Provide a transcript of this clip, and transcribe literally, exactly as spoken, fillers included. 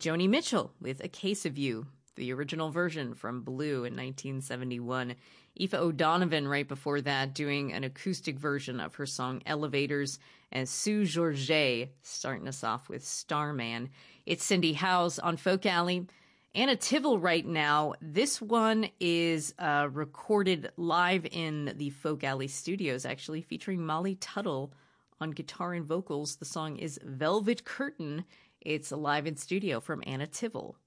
Joni Mitchell with A Case of You, the original version from Blue in nineteen seventy-one. Aoife O'Donovan right before that doing an acoustic version of her song Elevators, and Sue Georget starting us off with Starman. It's Cindy Howes on Folk Alley. Anna Tivel right now. This one is uh, recorded live in the Folk Alley studios, actually, featuring Molly Tuttle on guitar and vocals. The song is Velvet Curtain. It's live in studio from Anna Tivel.